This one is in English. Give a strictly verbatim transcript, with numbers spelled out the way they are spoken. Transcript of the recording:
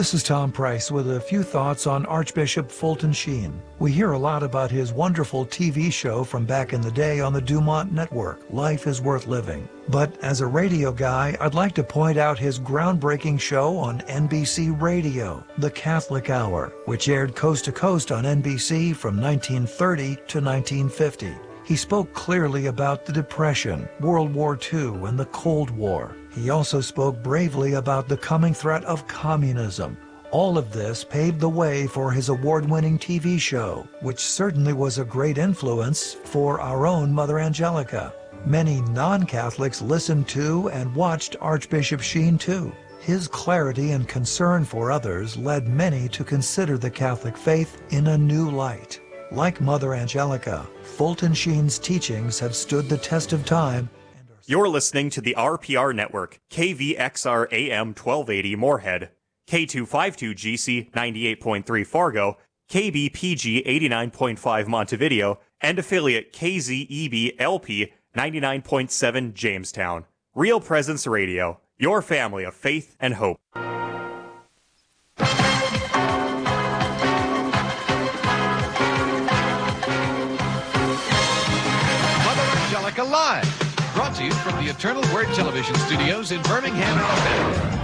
This is Tom Price with a few thoughts on Archbishop Fulton Sheen. We hear a lot about his wonderful T V show from back in the day on the Dumont Network, Life is Worth Living. But as a radio guy, I'd like to point out his groundbreaking show on N B C Radio, The Catholic Hour, which aired coast to coast on N B C from nineteen thirty to nineteen fifty. He spoke clearly about the Depression, World War Two, and the Cold War. He also spoke bravely about the coming threat of communism. All of this paved the way for his award-winning T V show, which certainly was a great influence for our own Mother Angelica. Many non-Catholics listened to and watched Archbishop Sheen too. His clarity and concern for others led many to consider the Catholic faith in a new light. Like Mother Angelica, Fulton Sheen's teachings have stood the test of time. You're listening to the R P R Network, K V X R A M twelve eighty Moorhead, K two fifty-two G C ninety-eight point three Fargo, K B P G eighty-nine point five Montevideo, and affiliate K Z E B L P ninety-nine point seven Jamestown. Real Presence Radio, your family of faith and hope. Live, brought to you from the Eternal Word Television Studios in Birmingham, Alabama.